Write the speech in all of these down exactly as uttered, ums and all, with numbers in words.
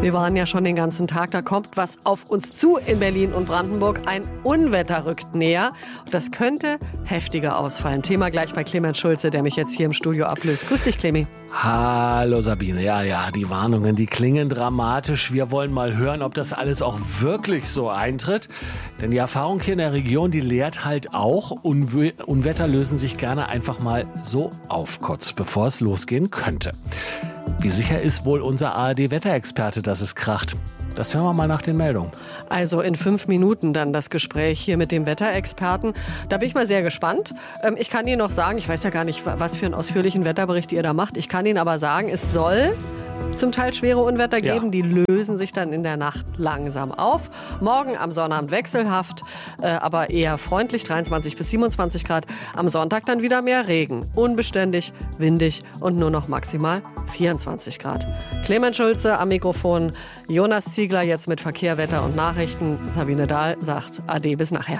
Wir waren ja schon den ganzen Tag, da kommt was auf uns zu in Berlin und Brandenburg. Ein Unwetter rückt näher. Das könnte heftiger ausfallen. Thema gleich bei Clemens Schulze, der mich jetzt hier im Studio ablöst. Grüß dich, Clemi. Hallo Sabine. Ja, ja, die Warnungen, die klingen dramatisch. Wir wollen mal hören, ob das alles auch wirklich so eintritt. Denn die Erfahrung hier in der Region, die lehrt halt auch, Unwe- Unwetter lösen sich gerne einfach mal so auf, kurz bevor es losgehen könnte. Wie sicher ist wohl unser A R D-Wetterexperte, dass es kracht? Das hören wir mal nach den Meldungen. Also in fünf Minuten dann das Gespräch hier mit dem Wetterexperten. Da bin ich mal sehr gespannt. Ich kann Ihnen noch sagen, ich weiß ja gar nicht, was für einen ausführlichen Wetterbericht ihr da macht. Ich kann Ihnen aber sagen, es soll zum Teil schwere Unwetter geben. Ja. Die lösen sich dann in der Nacht langsam auf. Morgen am Sonnabend wechselhaft, äh, aber eher freundlich, dreiundzwanzig bis siebenundzwanzig Grad. Am Sonntag dann wieder mehr Regen. Unbeständig, windig und nur noch maximal vierundzwanzig Grad. Clemens Schulze am Mikrofon, Jonas Ziegler jetzt mit Verkehr, Wetter und Nachrichten. Sabine Dahl sagt Ade, bis nachher.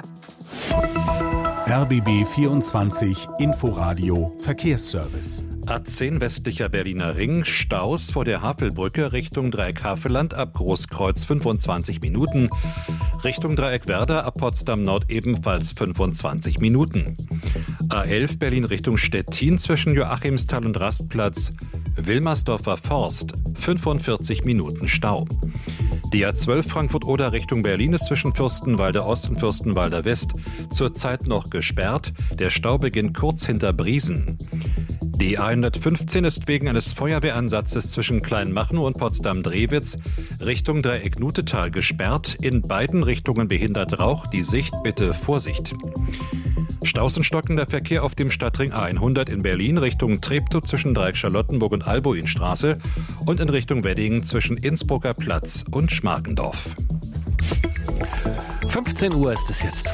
R B B vierundzwanzig Inforadio Verkehrsservice. A zehn westlicher Berliner Ring, Staus vor der Havelbrücke Richtung Dreieck Havelland ab Großkreuz fünfundzwanzig Minuten. Richtung Dreieck Werder ab Potsdam Nord ebenfalls fünfundzwanzig Minuten. A elf Berlin Richtung Stettin zwischen Joachimsthal und Rastplatz. Wilmersdorfer Forst fünfundvierzig Minuten Stau. Die A zwölf Frankfurt-Oder Richtung Berlin ist zwischen Fürstenwalde Ost und Fürstenwalder West zurzeit noch gesperrt. Der Stau beginnt kurz hinter Briesen. Die A hundertfünfzehn ist wegen eines Feuerwehransatzes zwischen Kleinmachnow und Potsdam-Drewitz Richtung Dreieck-Nutetal gesperrt. In beiden Richtungen behindert Rauch. Die Sicht, bitte Vorsicht. Staus und stockender Verkehr auf dem Stadtring A hundert in Berlin Richtung Treptow zwischen Dreieck Charlottenburg und Albuinstraße und in Richtung Wedding zwischen Innsbrucker Platz und Schmarkendorf. fünfzehn Uhr ist es jetzt.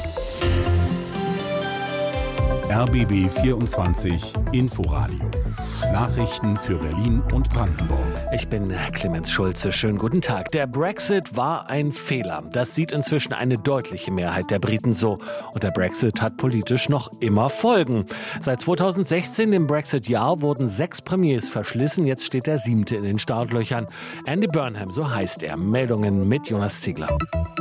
R B B vierundzwanzig Inforadio. Nachrichten für Berlin und Brandenburg. Ich bin Clemens Schulze. Schönen guten Tag. Der Brexit war ein Fehler. Das sieht inzwischen eine deutliche Mehrheit der Briten so. Und der Brexit hat politisch noch immer Folgen. Seit zweitausendsechzehn, dem Brexit-Jahr, wurden sechs Premiers verschlissen. Jetzt steht der siebte in den Startlöchern. Andy Burnham, so heißt er. Meldungen mit Jonas Ziegler.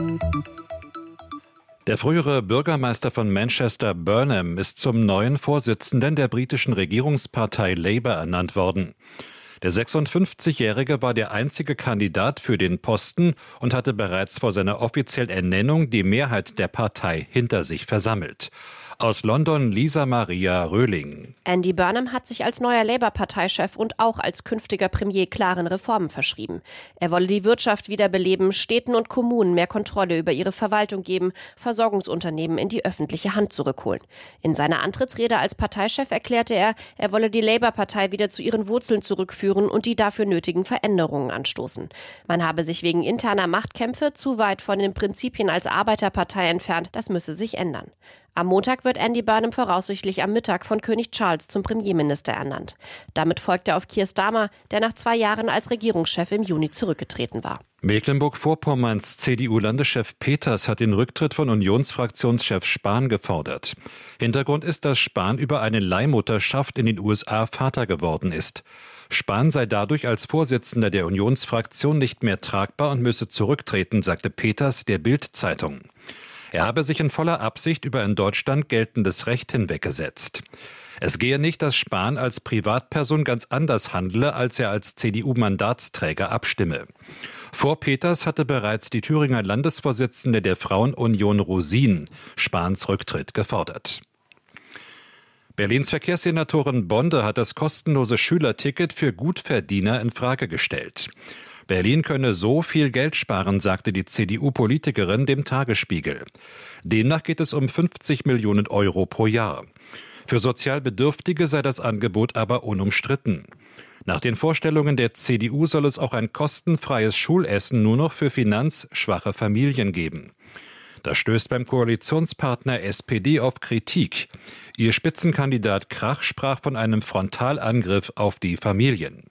Der frühere Bürgermeister von Manchester, Burnham, ist zum neuen Vorsitzenden der britischen Regierungspartei Labour ernannt worden. Der sechsundfünfzigjährige war der einzige Kandidat für den Posten und hatte bereits vor seiner offiziellen Ernennung die Mehrheit der Partei hinter sich versammelt. Aus London Lisa Maria Röhling. Andy Burnham hat sich als neuer Labour-Parteichef und auch als künftiger Premier klaren Reformen verschrieben. Er wolle die Wirtschaft wiederbeleben, Städten und Kommunen mehr Kontrolle über ihre Verwaltung geben, Versorgungsunternehmen in die öffentliche Hand zurückholen. In seiner Antrittsrede als Parteichef erklärte er, er wolle die Labour-Partei wieder zu ihren Wurzeln zurückführen und die dafür nötigen Veränderungen anstoßen. Man habe sich wegen interner Machtkämpfe zu weit von den Prinzipien als Arbeiterpartei entfernt, das müsse sich ändern. Am Montag wird Andy Burnham voraussichtlich am Mittag von König Charles zum Premierminister ernannt. Damit folgt er auf Keir Starmer, der nach zwei Jahren als Regierungschef im Juni zurückgetreten war. Mecklenburg-Vorpommerns C D U-Landeschef Peters hat den Rücktritt von Unionsfraktionschef Spahn gefordert. Hintergrund ist, dass Spahn über eine Leihmutterschaft in den U S A Vater geworden ist. Spahn sei dadurch als Vorsitzender der Unionsfraktion nicht mehr tragbar und müsse zurücktreten, sagte Peters der Bild-Zeitung. Er habe sich in voller Absicht über in Deutschland geltendes Recht hinweggesetzt. Es gehe nicht, dass Spahn als Privatperson ganz anders handle, als er als C D U-Mandatsträger abstimme. Vor Peters hatte bereits die Thüringer Landesvorsitzende der Frauenunion Rosin Spahns Rücktritt gefordert. Berlins Verkehrssenatorin Bonde hat das kostenlose Schülerticket für Gutverdiener in Frage gestellt. Berlin könne so viel Geld sparen, sagte die C D U-Politikerin dem Tagesspiegel. Demnach geht es um fünfzig Millionen Euro pro Jahr. Für sozial Bedürftige sei das Angebot aber unumstritten. Nach den Vorstellungen der C D U soll es auch ein kostenfreies Schulessen nur noch für finanzschwache Familien geben. Das stößt beim Koalitionspartner S P D auf Kritik. Ihr Spitzenkandidat Krach sprach von einem Frontalangriff auf die Familien.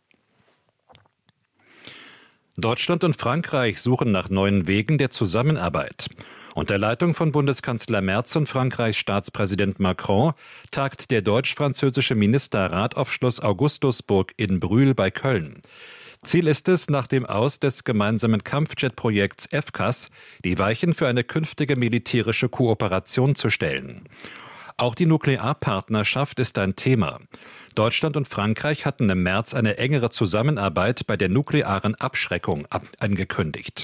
Deutschland und Frankreich suchen nach neuen Wegen der Zusammenarbeit. Unter Leitung von Bundeskanzler Merz und Frankreichs Staatspräsident Macron tagt der deutsch-französische Ministerrat auf Schloss Augustusburg in Brühl bei Köln. Ziel ist es, nach dem Aus des gemeinsamen Kampfjet-Projekts F C A S die Weichen für eine künftige militärische Kooperation zu stellen. Auch die Nuklearpartnerschaft ist ein Thema. Deutschland und Frankreich hatten im März eine engere Zusammenarbeit bei der nuklearen Abschreckung angekündigt.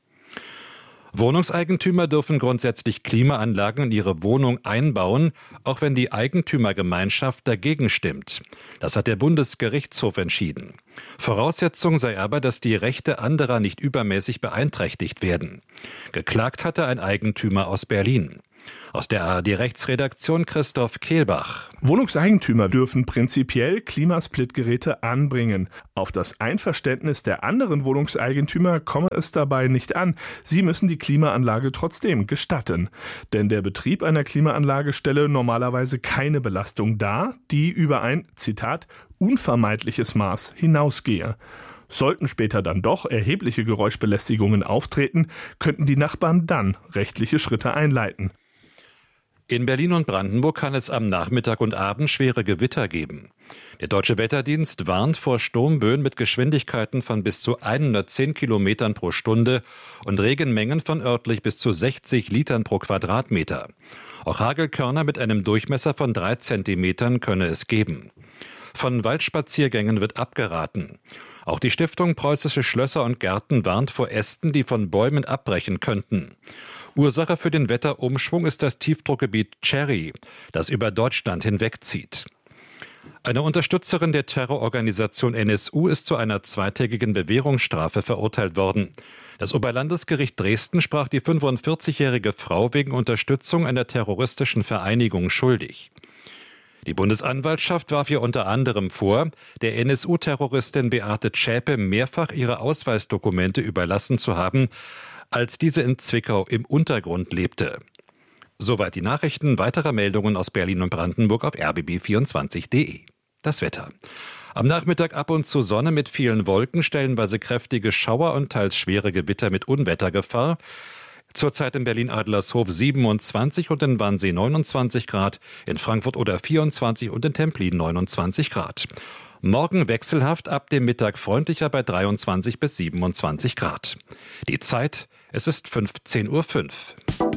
Wohnungseigentümer dürfen grundsätzlich Klimaanlagen in ihre Wohnung einbauen, auch wenn die Eigentümergemeinschaft dagegen stimmt. Das hat der Bundesgerichtshof entschieden. Voraussetzung sei aber, dass die Rechte anderer nicht übermäßig beeinträchtigt werden. Geklagt hatte ein Eigentümer aus Berlin. Aus der A R D-Rechtsredaktion Christoph Kehlbach. Wohnungseigentümer dürfen prinzipiell Klimasplitgeräte anbringen. Auf das Einverständnis der anderen Wohnungseigentümer komme es dabei nicht an. Sie müssen die Klimaanlage trotzdem gestatten. Denn der Betrieb einer Klimaanlage stelle normalerweise keine Belastung dar, die über ein, Zitat, unvermeidliches Maß hinausgehe. Sollten später dann doch erhebliche Geräuschbelästigungen auftreten, könnten die Nachbarn dann rechtliche Schritte einleiten. In Berlin und Brandenburg kann es am Nachmittag und Abend schwere Gewitter geben. Der Deutsche Wetterdienst warnt vor Sturmböen mit Geschwindigkeiten von bis zu hundertzehn Kilometern pro Stunde und Regenmengen von örtlich bis zu sechzig Litern pro Quadratmeter. Auch Hagelkörner mit einem Durchmesser von drei Zentimetern könne es geben. Von Waldspaziergängen wird abgeraten. Auch die Stiftung Preußische Schlösser und Gärten warnt vor Ästen, die von Bäumen abbrechen könnten. Ursache für den Wetterumschwung ist das Tiefdruckgebiet Cherry, das über Deutschland hinwegzieht. Eine Unterstützerin der Terrororganisation N S U ist zu einer zweitägigen Bewährungsstrafe verurteilt worden. Das Oberlandesgericht Dresden sprach die fünfundvierzigjährige Frau wegen Unterstützung einer terroristischen Vereinigung schuldig. Die Bundesanwaltschaft warf ihr unter anderem vor, der N S U-Terroristin Beate Zschäpe mehrfach ihre Ausweisdokumente überlassen zu haben, als diese in Zwickau im Untergrund lebte. Soweit die Nachrichten. Weitere Meldungen aus Berlin und Brandenburg auf r b b vierundzwanzig punkt d e. Das Wetter. Am Nachmittag ab und zu Sonne mit vielen Wolken, stellenweise kräftige Schauer und teils schwere Gewitter mit Unwettergefahr. Zurzeit in Berlin-Adlershof siebenundzwanzig und in Wannsee neunundzwanzig Grad, in Frankfurt oder vierundzwanzig und in Templin neunundzwanzig Grad. Morgen wechselhaft, ab dem Mittag freundlicher bei dreiundzwanzig bis siebenundzwanzig Grad. Die Zeit, es ist fünfzehn Uhr fünf.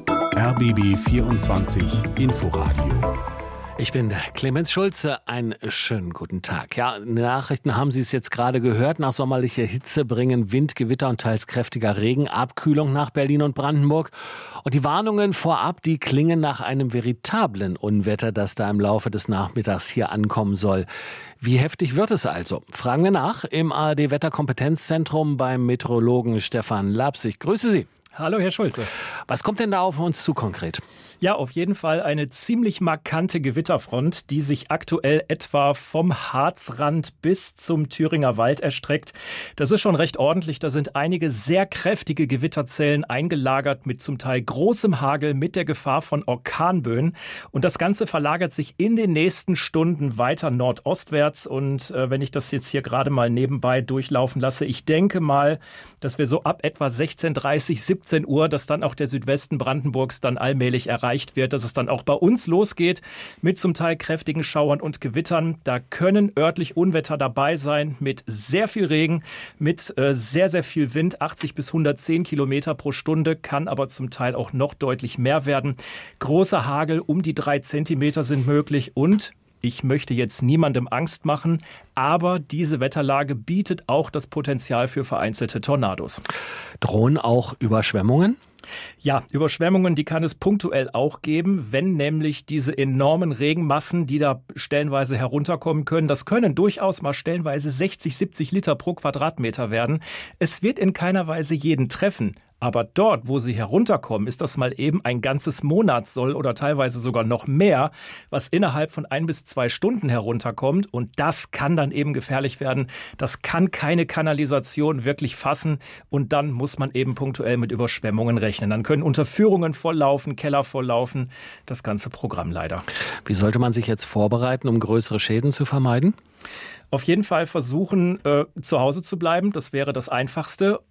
R B B vierundzwanzig Inforadio. Ich bin Clemens Schulze. Einen schönen guten Tag. Ja, Nachrichten haben Sie es jetzt gerade gehört. Nach sommerlicher Hitze bringen Wind, Gewitter und teils kräftiger Regen Abkühlung nach Berlin und Brandenburg. Und die Warnungen vorab, die klingen nach einem veritablen Unwetter, das da im Laufe des Nachmittags hier ankommen soll. Wie heftig wird es also? Fragen wir nach im A R D-Wetterkompetenzzentrum beim Meteorologen Stefan Lapsig. Grüße Sie. Hallo, Herr Schulze. Was kommt denn da auf uns zu konkret? Ja, auf jeden Fall eine ziemlich markante Gewitterfront, die sich aktuell etwa vom Harzrand bis zum Thüringer Wald erstreckt. Das ist schon recht ordentlich. Da sind einige sehr kräftige Gewitterzellen eingelagert mit zum Teil großem Hagel, mit der Gefahr von Orkanböen. Und das Ganze verlagert sich in den nächsten Stunden weiter nordostwärts. Und äh, wenn ich das jetzt hier gerade mal nebenbei durchlaufen lasse, ich denke mal, dass wir so ab etwa sechzehn Uhr dreißig, siebzehn Uhr, dass dann auch der Südwesten Brandenburgs dann allmählich erreicht wird, dass es dann auch bei uns losgeht mit zum Teil kräftigen Schauern und Gewittern. Da können örtlich Unwetter dabei sein mit sehr viel Regen, mit äh, sehr, sehr viel Wind, achtzig bis hundertzehn Kilometer pro Stunde, kann aber zum Teil auch noch deutlich mehr werden. Großer Hagel, um die drei Zentimeter sind möglich und ich möchte jetzt niemandem Angst machen, aber diese Wetterlage bietet auch das Potenzial für vereinzelte Tornados. Drohen auch Überschwemmungen? Ja, Überschwemmungen, die kann es punktuell auch geben, wenn nämlich diese enormen Regenmassen, die da stellenweise herunterkommen können, das können durchaus mal stellenweise sechzig, siebzig Liter pro Quadratmeter werden. Es wird in keiner Weise jeden treffen. Aber dort, wo sie herunterkommen, ist das mal eben ein ganzes Monatssoll oder teilweise sogar noch mehr, was innerhalb von ein bis zwei Stunden herunterkommt. Und das kann dann eben gefährlich werden. Das kann keine Kanalisation wirklich fassen. Und dann muss man eben punktuell mit Überschwemmungen rechnen. Dann können Unterführungen volllaufen, Keller volllaufen. Das ganze Programm leider. Wie sollte man sich jetzt vorbereiten, um größere Schäden zu vermeiden? Auf jeden Fall versuchen, äh, zu Hause zu bleiben. Das wäre das Einfachste.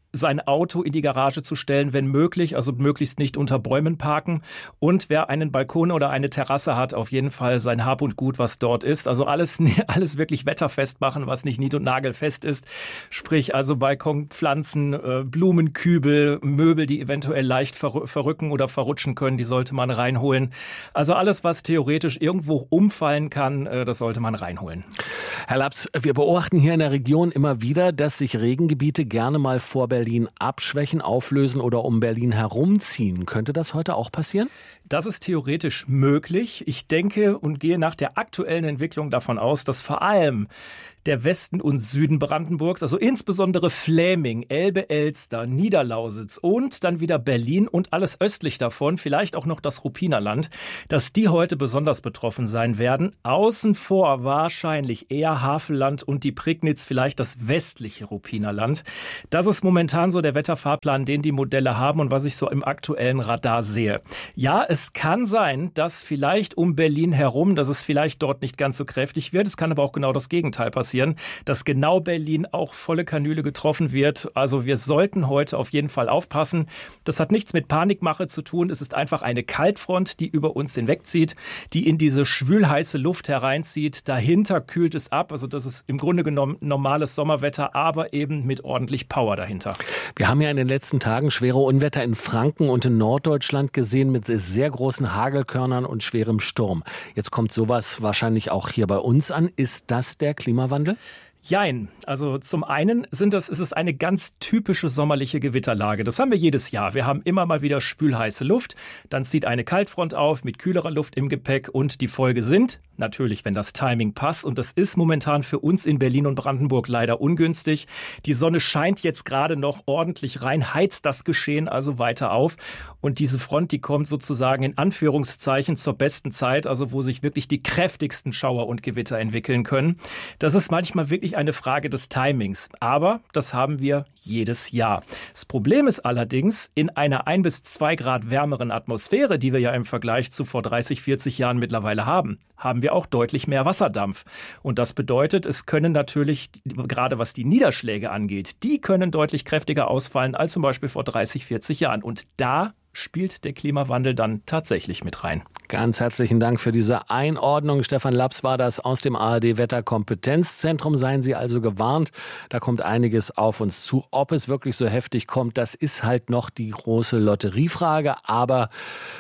sein Auto in die Garage zu stellen, wenn möglich, also möglichst nicht unter Bäumen parken. Und wer einen Balkon oder eine Terrasse hat, auf jeden Fall sein Hab und Gut, was dort ist. Also alles, alles wirklich wetterfest machen, was nicht nied- und nagelfest ist. Sprich also Balkonpflanzen, Blumenkübel, Möbel, die eventuell leicht verrücken oder verrutschen können, die sollte man reinholen. Also alles, was theoretisch irgendwo umfallen kann, das sollte man reinholen. Herr Laps, wir beobachten hier in der Region immer wieder, dass sich Regengebiete gerne mal vor Berlin abschwächen, auflösen oder um Berlin herumziehen. Könnte das heute auch passieren? Das ist theoretisch möglich. Ich denke und gehe nach der aktuellen Entwicklung davon aus, dass vor allem der Westen und Süden Brandenburgs, also insbesondere Fläming, Elbe-Elster, Niederlausitz und dann wieder Berlin und alles östlich davon, vielleicht auch noch das Ruppinerland, dass die heute besonders betroffen sein werden. Außen vor wahrscheinlich eher Havelland und die Prignitz, vielleicht das westliche Ruppinerland. Das ist momentan so der Wetterfahrplan, den die Modelle haben und was ich so im aktuellen Radar sehe. Ja, es kann sein, dass vielleicht um Berlin herum, dass es vielleicht dort nicht ganz so kräftig wird. Es kann aber auch genau das Gegenteil passieren. Dass genau Berlin auch volle Kanüle getroffen wird. Also wir sollten heute auf jeden Fall aufpassen. Das hat nichts mit Panikmache zu tun. Es ist einfach eine Kaltfront, die über uns hinwegzieht, die in diese schwülheiße Luft hereinzieht. Dahinter kühlt es ab. Also das ist im Grunde genommen normales Sommerwetter, aber eben mit ordentlich Power dahinter. Wir haben ja in den letzten Tagen schwere Unwetter in Franken und in Norddeutschland gesehen mit sehr großen Hagelkörnern und schwerem Sturm. Jetzt kommt sowas wahrscheinlich auch hier bei uns an. Ist das der Klimawandel? Jein. Also zum einen sind das, ist es eine ganz typische sommerliche Gewitterlage. Das haben wir jedes Jahr. Wir haben immer mal wieder schwülheiße Luft. Dann zieht eine Kaltfront auf mit kühlerer Luft im Gepäck und die Folge sind, natürlich, wenn das Timing passt, und das ist momentan für uns in Berlin und Brandenburg leider ungünstig. Die Sonne scheint jetzt gerade noch ordentlich rein, heizt das Geschehen also weiter auf. Und diese Front, die kommt sozusagen in Anführungszeichen zur besten Zeit, also wo sich wirklich die kräftigsten Schauer und Gewitter entwickeln können. Das ist manchmal wirklich eine Frage des Timings. Aber das haben wir jedes Jahr. Das Problem ist allerdings, in einer ein bis zwei Grad wärmeren Atmosphäre, die wir ja im Vergleich zu vor dreißig, vierzig Jahren mittlerweile haben, haben wir auch deutlich mehr Wasserdampf. Und das bedeutet, es können natürlich, gerade was die Niederschläge angeht, die können deutlich kräftiger ausfallen als zum Beispiel vor dreißig, vierzig Jahren. Und da spielt der Klimawandel dann tatsächlich mit rein. Ganz herzlichen Dank für diese Einordnung. Stefan Laps war das aus dem A R D-Wetterkompetenzzentrum. Seien Sie also gewarnt, da kommt einiges auf uns zu. Ob es wirklich so heftig kommt, das ist halt noch die große Lotteriefrage. Aber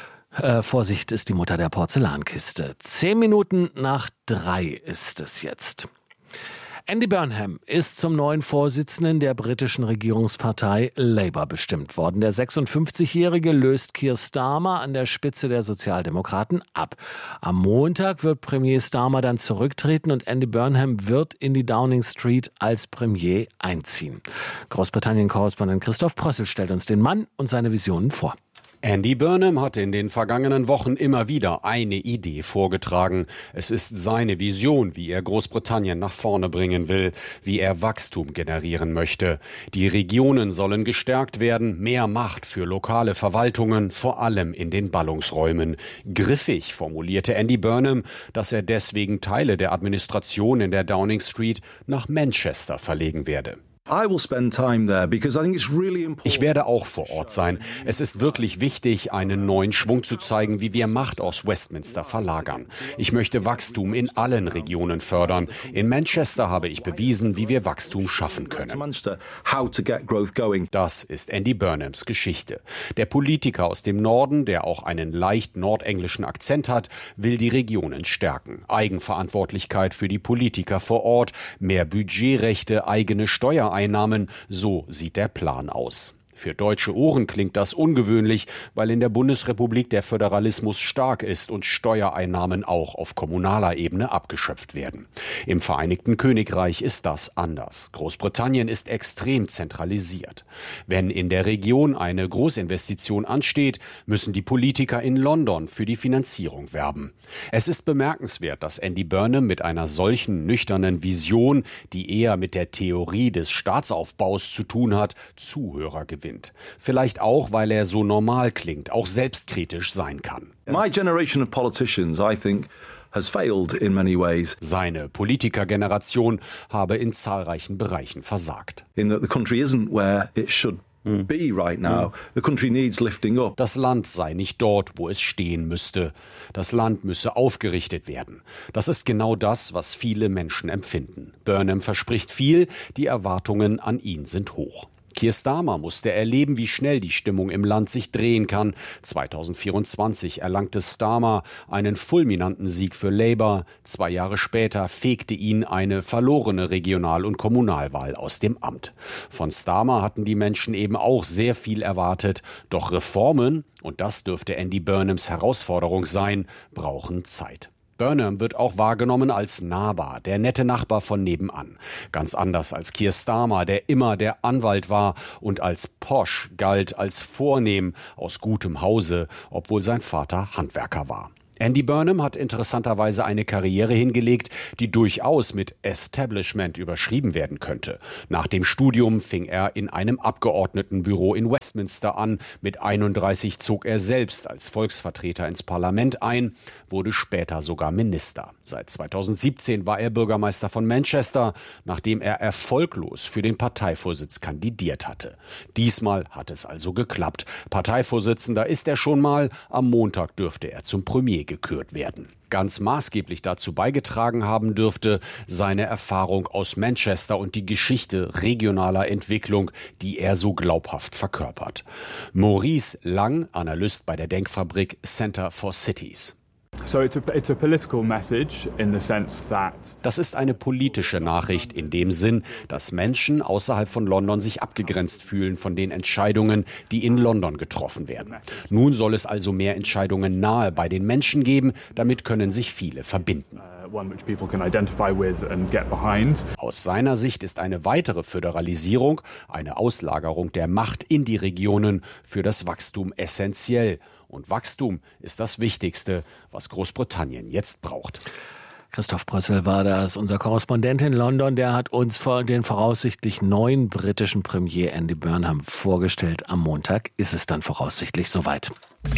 äh, Vorsicht ist die Mutter der Porzellankiste. Zehn Minuten nach drei ist es jetzt. Andy Burnham ist zum neuen Vorsitzenden der britischen Regierungspartei Labour bestimmt worden. Der sechsundfünfzigjährige löst Keir Starmer an der Spitze der Sozialdemokraten ab. Am Montag wird Premier Starmer dann zurücktreten und Andy Burnham wird in die Downing Street als Premier einziehen. Großbritannien-Korrespondent Christoph Prössel stellt uns den Mann und seine Visionen vor. Andy Burnham hat in den vergangenen Wochen immer wieder eine Idee vorgetragen. Es ist seine Vision, wie er Großbritannien nach vorne bringen will, wie er Wachstum generieren möchte. Die Regionen sollen gestärkt werden, mehr Macht für lokale Verwaltungen, vor allem in den Ballungsräumen. Griffig formulierte Andy Burnham, dass er deswegen Teile der Administration in der Downing Street nach Manchester verlegen werde. Ich werde auch vor Ort sein. Es ist wirklich wichtig, einen neuen Schwung zu zeigen, wie wir Macht aus Westminster verlagern. Ich möchte Wachstum in allen Regionen fördern. In Manchester habe ich bewiesen, wie wir Wachstum schaffen können. Das ist Andy Burnhams Geschichte. Der Politiker aus dem Norden, der auch einen leicht nordenglischen Akzent hat, will die Regionen stärken. Eigenverantwortlichkeit für die Politiker vor Ort, mehr Budgetrechte, eigene Steuereinnahmen. Einnahmen, so sieht der Plan aus. Für deutsche Ohren klingt das ungewöhnlich, weil in der Bundesrepublik der Föderalismus stark ist und Steuereinnahmen auch auf kommunaler Ebene abgeschöpft werden. Im Vereinigten Königreich ist das anders. Großbritannien ist extrem zentralisiert. Wenn in der Region eine Großinvestition ansteht, müssen die Politiker in London für die Finanzierung werben. Es ist bemerkenswert, dass Andy Burnham mit einer solchen nüchternen Vision, die eher mit der Theorie des Staatsaufbaus zu tun hat, Zuhörer gewinnt. Vielleicht auch, weil er so normal klingt, auch selbstkritisch sein kann. My generation of politicians, I think, has failed in many ways. Seine Politikergeneration habe in zahlreichen Bereichen versagt. In that the country isn't where it should be right now. The country needs lifting up. Das Land sei nicht dort, wo es stehen müsste. Das Land müsse aufgerichtet werden. Das ist genau das, was viele Menschen empfinden. Burnham verspricht viel, die Erwartungen an ihn sind hoch. Keir Starmer musste erleben, wie schnell die Stimmung im Land sich drehen kann. zweitausendvierundzwanzig erlangte Starmer einen fulminanten Sieg für Labour. Zwei Jahre später fegte ihn eine verlorene Regional- und Kommunalwahl aus dem Amt. Von Starmer hatten die Menschen eben auch sehr viel erwartet. Doch Reformen, und das dürfte Andy Burnhams Herausforderung sein, brauchen Zeit. Burnham wird auch wahrgenommen als nahbar, der nette Nachbar von nebenan. Ganz anders als Keir Starmer, der immer der Anwalt war und als posh galt, als vornehm, aus gutem Hause, obwohl sein Vater Handwerker war. Andy Burnham hat interessanterweise eine Karriere hingelegt, die durchaus mit Establishment überschrieben werden könnte. Nach dem Studium fing er in einem Abgeordnetenbüro in Westminster an. Mit einunddreißig zog er selbst als Volksvertreter ins Parlament ein, wurde später sogar Minister. Seit zweitausendsiebzehn war er Bürgermeister von Manchester, nachdem er erfolglos für den Parteivorsitz kandidiert hatte. Diesmal hat es also geklappt. Parteivorsitzender ist er schon mal. Am Montag dürfte er zum Premier gekürt werden. Ganz maßgeblich dazu beigetragen haben dürfte seine Erfahrung aus Manchester und die Geschichte regionaler Entwicklung, die er so glaubhaft verkörpert. Maurice Lang, Analyst bei der Denkfabrik Center for Cities. Das ist eine politische Nachricht in dem Sinn, dass Menschen außerhalb von London sich abgegrenzt fühlen von den Entscheidungen, die in London getroffen werden. Nun soll es also mehr Entscheidungen nahe bei den Menschen geben, damit können sich viele verbinden. Aus seiner Sicht ist eine weitere Föderalisierung, eine Auslagerung der Macht in die Regionen für das Wachstum essentiell. Und Wachstum ist das Wichtigste, was Großbritannien jetzt braucht. Christoph Brössel war das, unser Korrespondent in London. Der hat uns vor den voraussichtlich neuen britischen Premier Andy Burnham vorgestellt. Am Montag ist es dann voraussichtlich soweit.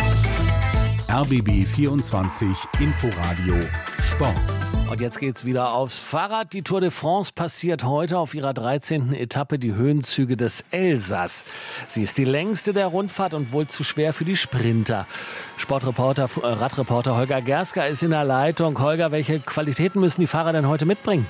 R B B vierundzwanzig Inforadio Sport. Und jetzt geht's wieder aufs Fahrrad. Die Tour de France passiert heute auf ihrer dreizehnten Etappe die Höhenzüge des Elsass. Sie ist die längste der Rundfahrt und wohl zu schwer für die Sprinter. Sportreporter, äh, Radreporter Holger Gerska ist in der Leitung. Holger, welche Qualitäten müssen die Fahrer denn heute mitbringen?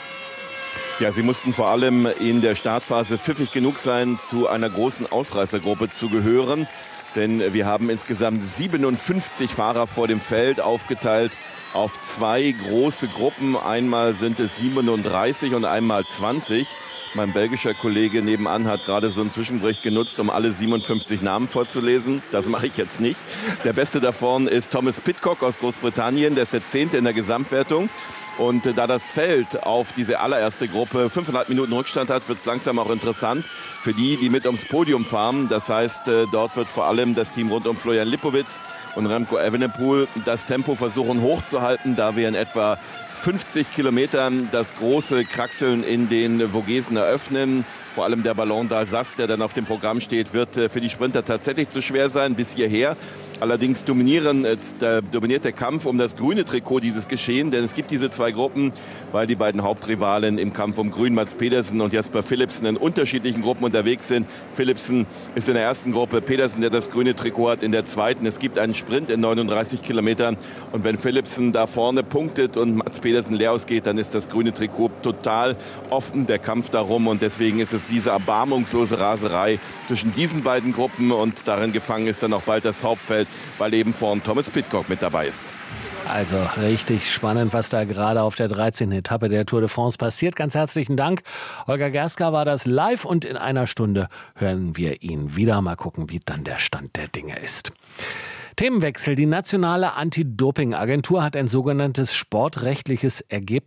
Ja, sie mussten vor allem in der Startphase pfiffig genug sein, zu einer großen Ausreißergruppe zu gehören. Denn wir haben insgesamt siebenundfünfzig Fahrer vor dem Feld aufgeteilt auf zwei große Gruppen. Einmal sind es siebenunddreißig und einmal zwanzig. Mein belgischer Kollege nebenan hat gerade so einen Zwischenbericht genutzt, um alle siebenundfünfzig Namen vorzulesen. Das mache ich jetzt nicht. Der beste davon ist Thomas Pidcock aus Großbritannien. Der ist der Zehnte in der Gesamtwertung. Und da das Feld auf diese allererste Gruppe fünfeinhalb Minuten Rückstand hat, wird es langsam auch interessant für die, die mit ums Podium fahren. Das heißt, dort wird vor allem das Team rund um Florian Lipowitz und Remco Evenepoel das Tempo versuchen hochzuhalten, da wir in etwa fünfzig Kilometern das große Kraxeln in den Vogesen eröffnen. Vor allem der Ballon d'Alsace, der dann auf dem Programm steht, wird für die Sprinter tatsächlich zu schwer sein bis hierher. Allerdings dominieren, äh, dominiert der Kampf um das grüne Trikot dieses Geschehen, denn es gibt diese zwei Gruppen, weil die beiden Hauptrivalen im Kampf um Grün, Mats Pedersen und Jasper Philipsen, in unterschiedlichen Gruppen unterwegs sind. Philipsen ist in der ersten Gruppe, Pedersen, der das grüne Trikot hat, in der zweiten. Es gibt einen Sprint in neununddreißig Kilometern und wenn Philipsen da vorne punktet und Mats Pedersen leer ausgeht, dann ist das grüne Trikot total offen, der Kampf darum, und deswegen ist es diese erbarmungslose Raserei zwischen diesen beiden Gruppen und darin gefangen ist dann auch bald das Hauptfeld, weil eben vorn Thomas Pidcock mit dabei ist. Also richtig spannend, was da gerade auf der dreizehnten Etappe der Tour de France passiert. Ganz herzlichen Dank. Holger Gerska war das live und in einer Stunde hören wir ihn wieder. Mal gucken, wie dann der Stand der Dinge ist. Themenwechsel. Die nationale Anti-Doping-Agentur hat ein sogenanntes sportrechtliches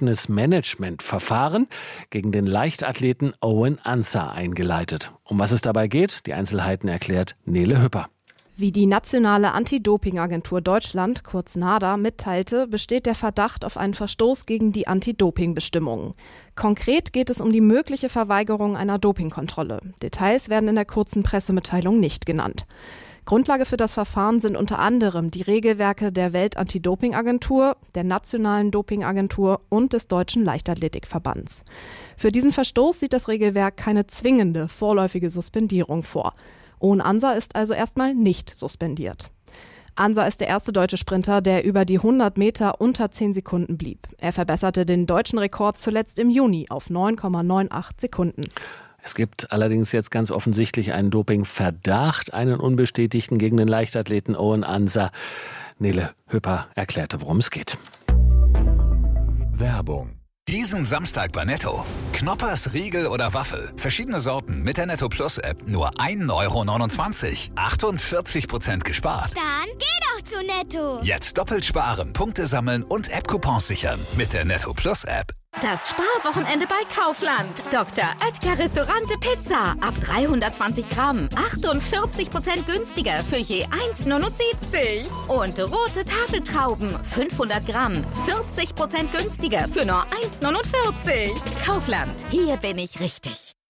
Ergebnismanagement-Verfahren gegen den Leichtathleten Owen Ansah eingeleitet. Um was es dabei geht, die Einzelheiten erklärt Nele Hüpper. Wie die nationale Anti-Doping-Agentur Deutschland, kurz NADA, mitteilte, besteht der Verdacht auf einen Verstoß gegen die Anti-Doping-Bestimmungen. Konkret geht es um die mögliche Verweigerung einer Dopingkontrolle. Details werden in der kurzen Pressemitteilung nicht genannt. Grundlage für das Verfahren sind unter anderem die Regelwerke der Welt-Anti-Doping-Agentur, der Nationalen Dopingagentur und des Deutschen Leichtathletikverbands. Für diesen Verstoß sieht das Regelwerk keine zwingende vorläufige Suspendierung vor. Owen Ansa ist also erstmal nicht suspendiert. Ansa ist der erste deutsche Sprinter, der über die hundert Meter unter zehn Sekunden blieb. Er verbesserte den deutschen Rekord zuletzt im Juni auf neun Komma achtundneunzig Sekunden. Es gibt allerdings jetzt ganz offensichtlich einen Dopingverdacht, einen unbestätigten gegen den Leichtathleten Owen Ansa. Nele Hüpper erklärte, worum es geht. Werbung. Diesen Samstag bei Netto. Knoppers, Riegel oder Waffel. Verschiedene Sorten mit der Netto Plus App. Nur ein Euro neunundzwanzig. achtundvierzig Prozent gespart. Dann geh doch zu Netto. Jetzt doppelt sparen, Punkte sammeln und App-Coupons sichern. Mit der Netto Plus App. Das Sparwochenende bei Kaufland. Doktor Oetker Restaurante Pizza. Ab dreihundertzwanzig Gramm. achtundvierzig Prozent günstiger für je eins Komma neunundsiebzig. Und rote Tafeltrauben. fünfhundert Gramm. vierzig Prozent günstiger für nur eins Komma neunundvierzig. Kaufland. Hier bin ich richtig.